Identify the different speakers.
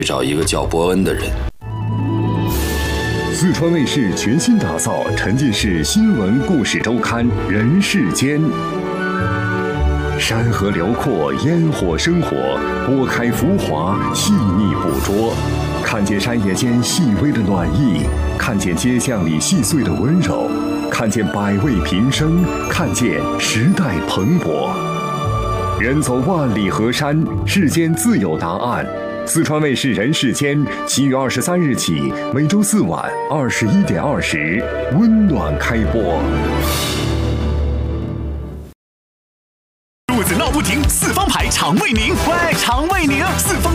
Speaker 1: 找一个叫伯恩的人。
Speaker 2: 四川卫视全新打造沉浸式新闻故事周刊《人世间》，山河辽阔，烟火生活，拨开浮华，细腻捕捉，看见山野间细微的暖意，看见街巷里细碎的温柔，看见百味平生，看见时代蓬勃。人走万里河山，世间自有答案。四川卫视《人世间》7月23日起，每周4晚21点20，温暖开播。
Speaker 3: 肚子闹不停，四方牌肠胃宁，喂，肠胃宁，四方。